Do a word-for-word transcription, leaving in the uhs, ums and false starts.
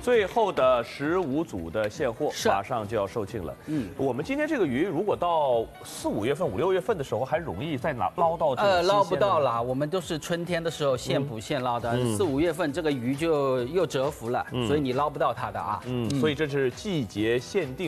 最后的十五组的现货是马上就要售罄了。 嗯， 我们今天这个鱼，如果到四五月份、五六月份的时候，还容易再拿捞到这个呃，捞不新鲜的吗。 到啦，我们都是春天的时候现捕现捞的， 嗯四五月份这个鱼就又蛰伏了， 嗯所以你捞不到它的啊。 嗯，所以这是季节限定。